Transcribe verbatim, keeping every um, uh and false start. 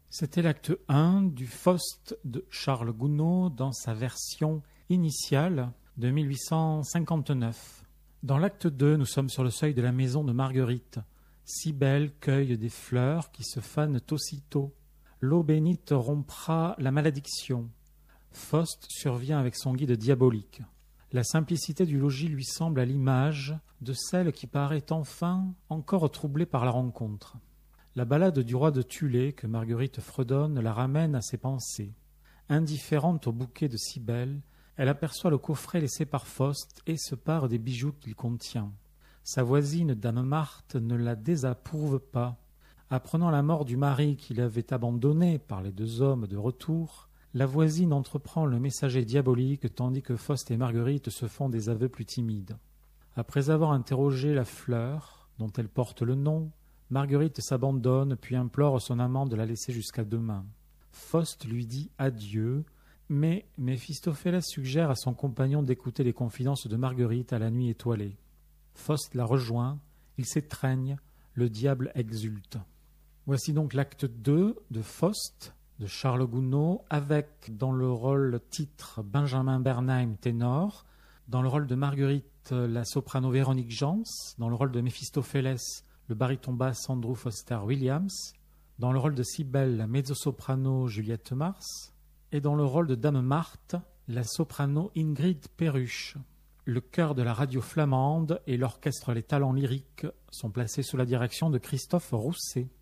C'était l'acte un du Faust de Charles Gounod dans sa version initiale de mille huit cent cinquante-neuf. Dans l'acte deux, nous sommes sur le seuil de la maison de Marguerite. Cybèle cueille des fleurs qui se fanent aussitôt. L'eau bénite rompra la malédiction. Faust survient avec son guide diabolique. La simplicité du logis lui semble à l'image de celle qui paraît enfin encore troublée par la rencontre. La ballade du roi de Thulé que Marguerite fredonne la ramène à ses pensées. Indifférente au bouquet de Cybèle, elle aperçoit le coffret laissé par Faust et se pare des bijoux qu'il contient. Sa voisine, dame Marthe, ne la désapprouve pas. Apprenant la mort du mari qu'il avait abandonné par les deux hommes de retour, la voisine entreprend le messager diabolique tandis que Faust et Marguerite se font des aveux plus timides. Après avoir interrogé la fleur, dont elle porte le nom, Marguerite s'abandonne puis implore son amant de la laisser jusqu'à demain. Faust lui dit adieu, mais Méphistophélès suggère à son compagnon d'écouter les confidences de Marguerite à la nuit étoilée. Faust la rejoint, ils s'étreignent, le diable exulte. Voici donc l'acte deux de Faust de Charles Gounod, avec dans le rôle titre Benjamin Bernheim, ténor, dans le rôle de Marguerite la soprano Véronique Jans, dans le rôle de Méphistophélès le baryton basse Andrew Foster Williams, dans le rôle de Cybèle la mezzo-soprano Juliette Mars, et dans le rôle de Dame Marthe la soprano Ingrid Perruche. Le chœur de la radio flamande et l'orchestre Les Talents Lyriques sont placés sous la direction de Christophe Rousset.